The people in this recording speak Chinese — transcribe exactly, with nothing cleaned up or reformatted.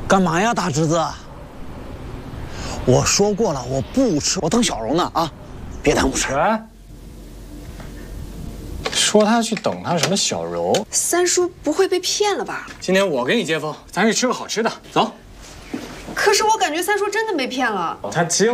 干嘛呀，大侄子？我说过了，我不吃，我等小柔呢啊，别耽误吃。 说他去等他什么小柔？ 三叔不会被骗了吧？ 今天我给你接风，咱去吃个好吃的，走。 可是我感觉三叔真的被骗了。 他惊